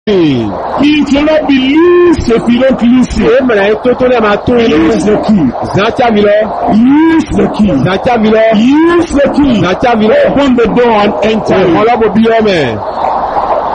It will not be loose if you don't listen. Use the key. Use the key. Use the key. Open the door and enter.